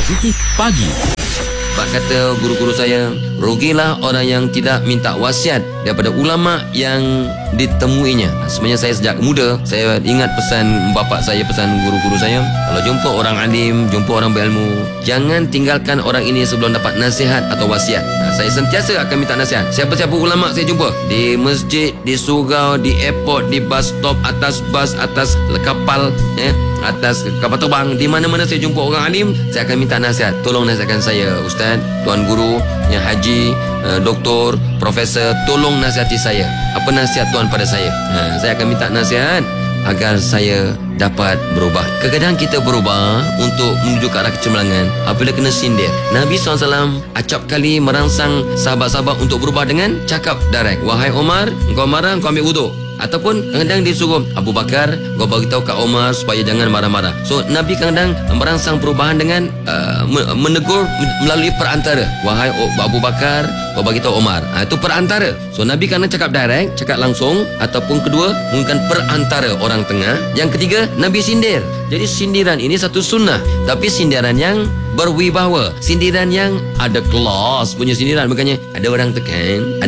Positif Pagi. Pak kata guru-guru saya, rugilah orang yang tidak minta wasiat daripada ulama yang ditemuinya. Sebenarnya saya sejak muda, saya ingat pesan bapa saya, pesan guru-guru saya, kalau jumpa orang alim, jumpa orang berilmu, jangan tinggalkan orang ini sebelum dapat nasihat atau wasiat. Saya sentiasa akan minta nasihat. Siapa-siapa ulama saya jumpa, di masjid, di surau, di airport, di bus stop, atas bas, atas kapal, atas kapal terbang, di mana-mana saya jumpa orang alim, saya akan minta nasihat. Tolong nasihatkan saya, Ustaz, Tuan Guru, yang haji, doktor, profesor, tolong nasihati saya. Apa nasihat Tuan pada saya? Saya akan minta nasihat agar saya dapat berubah. Kadang-kadang kita berubah untuk menuju ke arah kecemerlangan apabila kena sindir. Nabi SAW acap kali merangsang sahabat-sahabat untuk berubah dengan cakap direct. Wahai Omar, engkau marah, engkau ambil wuduk. Ataupun kadang-kadang disuruh Abu Bakar, kau beritahu kat Omar supaya jangan marah-marah. So Nabi kadang-kadang merangsang perubahan dengan menegur melalui perantara. Wahai Abu Bakar, kau beritahu Omar. Itu perantara. So Nabi kadang cakap direct, cakap langsung. Ataupun kedua, menggunakan perantara orang tengah. Yang ketiga, Nabi sindir. Jadi sindiran ini satu sunnah, tapi sindiran yang berwibawa, sindiran yang ada kelas punya sindiran. Bukannya ada orang tekan,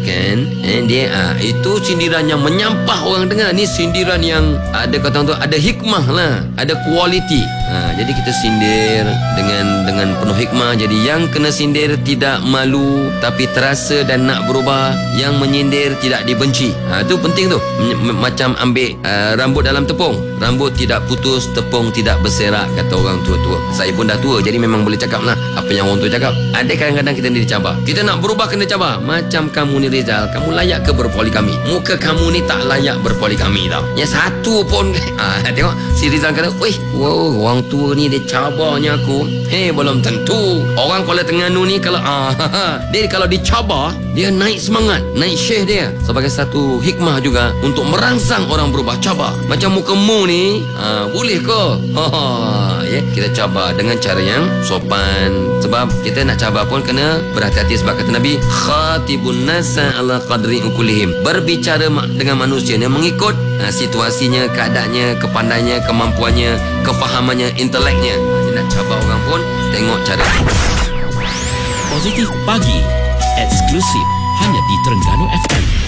dia itu sindiran yang menyampah orang dengar. Ni sindiran yang ada kata tu, ada hikmah lah, ada kualiti. Jadi kita sindir dengan penuh hikmah. Jadi yang kena sindir tidak malu tapi terasa dan nak berubah. Yang menyindir tidak dibenci. Itu penting tu. Macam ambil rambut dalam tepung, rambut tidak putus, tepung tidak berserak, kata orang tua-tua. Saya pun dah tua, jadi memang boleh cakap lah apa yang orang tua cakap. Ada kadang-kadang kita ni dicabar, kita nak berubah kena cabar. Macam kamu ni Rizal, kamu layak ke berpoligami? Muka kamu ni tak layak berpoligami tau. Yang satu pun tengok si Rizal kata, wow, orang tua ni dia cabarnya aku. Belum tentu. Orang Kuala Terengganu ni kalau dia kalau dicabar, dia naik semangat, naik syekh dia. Sebagai satu hikmah juga untuk merangsang orang berubah. Cabar macam mukamu ni, boleh ke? Kita cabar dengan cara yang sopan. Sebab kita nak cabar pun kena berhati-hati. Sebab kata Nabi, khatibun nasa ala qadri ukulihim, berbicara dengan manusia yang mengikut situasinya, keadaannya, kepandainya, kemampuannya, kefahamannya, inteleknya. Nak cabar orang pun tengok cara. Positif Pagi. Eksklusif hanya di Terengganu FM.